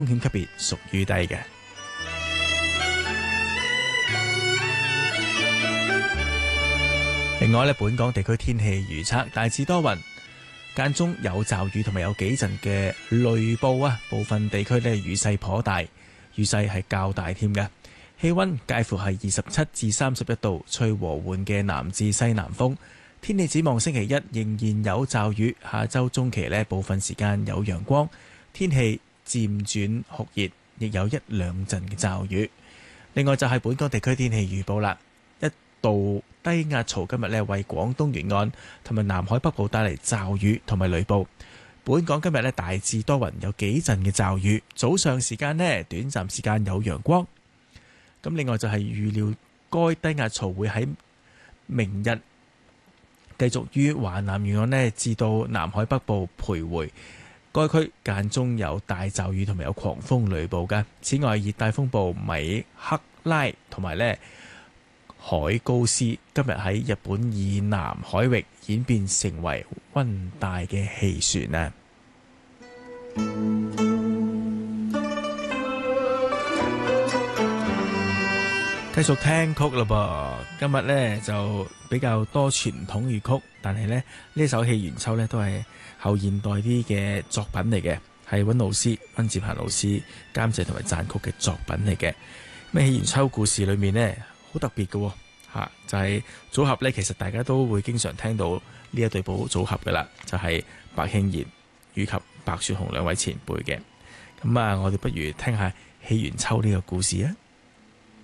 險級別屬於低嘅。另外呢，本港地區天氣預測大致多雲，間中有驟雨同埋有幾陣嘅雷暴啊，部分地區呢雨勢頗大，雨勢係較大添嘅。氣溫介乎係27至31度，吹和緩嘅南至西南風。天氣展望星期一仍然有驟雨，下周中期呢部分時間有陽光，天氣漸轉酷熱，亦有一兩陣嘅驟雨。另外就係本港地區天氣預報啦，一道低壓槽今日呢為廣東沿岸同埋南海北部帶嚟驟雨同埋雷暴。本港今日呢大致多雲，有幾陣嘅驟雨，早上時間呢短暫時間有陽光。咁另外就係預料該低壓槽會喺明日繼續於華南沿岸呢至到南海北部徘徊，該區間中有大驟雨同埋有狂風雷暴嘅。此外，熱帶風暴米克拉同埋呢海高斯今日喺日本以南海域演變成為溫帶嘅氣旋啊！繼續聽曲啦噃，今日呢就比較多傳統粵曲，但係呢首《戲元秋》呢都係後現代啲嘅作品嚟嘅，係溫志鵬老師監製同埋撰曲嘅作品嚟嘅。咩《戲元秋》故事裏面呢好特別嘅吓，就係組合呢，其實大家都會經常聽到呢一對寶組合噶啦，就係白慶賢以及白雪紅兩位前輩嘅。咁啊，我哋不如聽下《戲元秋》呢個故事啊！